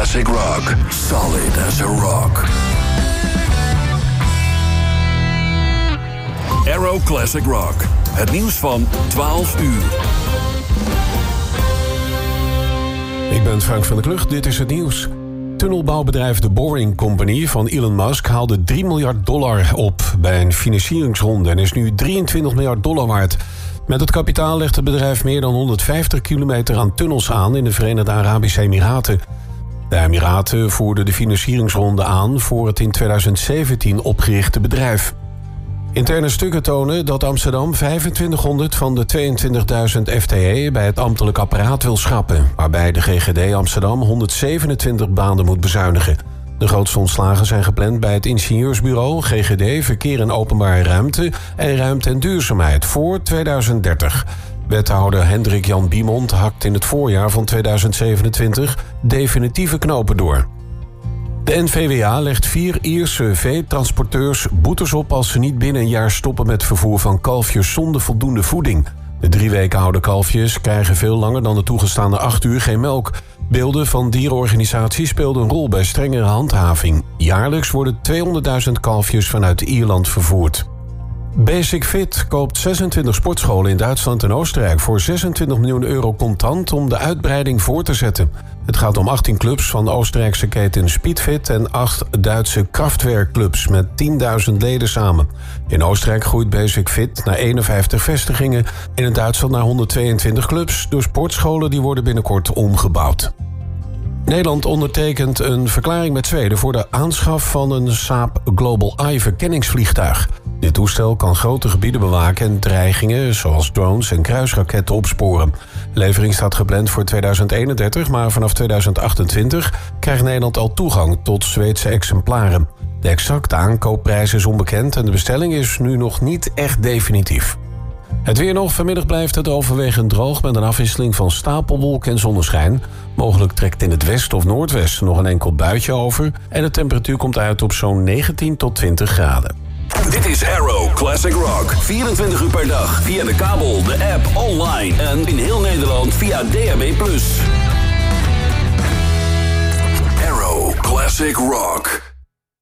classic rock. Solid as a rock. Aero Classic Rock. Het nieuws van 12 uur. Ik ben Frank van der Klucht, dit is het nieuws. Tunnelbouwbedrijf The Boring Company van Elon Musk haalde $3 miljard op bij een financieringsronde en is nu $23 miljard waard. Met het kapitaal legt het bedrijf meer dan 150 kilometer aan tunnels aan in de Verenigde Arabische Emiraten. De Emiraten voerden de financieringsronde aan voor het in 2017 opgerichte bedrijf. Interne stukken tonen dat Amsterdam 2500 van de 22.000 FTE bij het ambtelijk apparaat wil schrappen, waarbij de GGD Amsterdam 127 banen moet bezuinigen. De grootste ontslagen zijn gepland bij het ingenieursbureau, GGD, Verkeer en Openbare Ruimte en Ruimte en Duurzaamheid voor 2030. Wethouder Hendrik Jan Biemond hakt in het voorjaar van 2027 definitieve knopen door. De NVWA legt 4 Ierse veetransporteurs boetes op als ze niet binnen een jaar stoppen met vervoer van kalfjes zonder voldoende voeding. De 3 weken oude kalfjes krijgen veel langer dan de toegestaande 8 uur geen melk. Beelden van dierenorganisaties speelden een rol bij strengere handhaving. Jaarlijks worden 200.000 kalfjes vanuit Ierland vervoerd. Basic Fit koopt 26 sportscholen in Duitsland en Oostenrijk voor €26 miljoen contant om de uitbreiding voor te zetten. Het gaat om 18 clubs van de Oostenrijkse keten Speedfit en 8 Duitse Kraftwerkclubs met 10.000 leden samen. In Oostenrijk groeit Basic Fit naar 51 vestigingen en in Duitsland naar 122 clubs. Door sportscholen die worden binnenkort omgebouwd. Nederland ondertekent een verklaring met Zweden voor de aanschaf van een Saab Global Eye verkenningsvliegtuig. Dit toestel kan grote gebieden bewaken en dreigingen zoals drones en kruisraketten opsporen. De levering staat gepland voor 2031, maar vanaf 2028 krijgt Nederland al toegang tot Zweedse exemplaren. De exacte aankoopprijs is onbekend en de bestelling is nu nog niet echt definitief. Het weer nog. Vanmiddag blijft het overwegend droog met een afwisseling van stapelwolken en zonneschijn. Mogelijk trekt in het westen of noordwesten nog een enkel buitje over en de temperatuur komt uit op zo'n 19 tot 20 graden. Dit is Aero Classic Rock. 24 uur per dag via de kabel, de app, online en in heel Nederland via DAB+. Aero Classic Rock.